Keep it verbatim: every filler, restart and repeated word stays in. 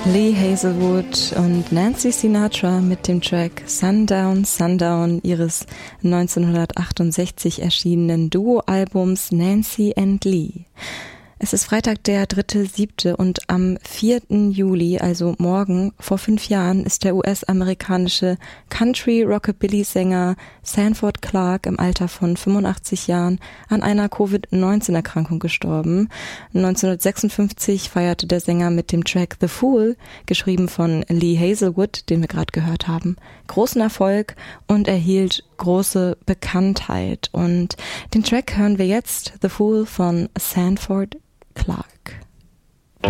Lee Hazelwood und Nancy Sinatra mit dem Track Sundown, Sundown ihres neunzehnhundertachtundsechzig erschienenen Duo-Albums Nancy and Lee. Es ist Freitag, der dritte siebte und am vierten Juli, also morgen, vor fünf Jahren, ist der U S-amerikanische Country-Rockabilly-Sänger Sanford Clarke im Alter von fünfundachtzig Jahren an einer Covid neunzehn Erkrankung gestorben. neunzehnhundertsechsundfünfzig feierte der Sänger mit dem Track The Fool, geschrieben von Lee Hazelwood, den wir gerade gehört haben, großen Erfolg und erhielt große Bekanntheit. Und den Track hören wir jetzt, The Fool von Sanford Clarke.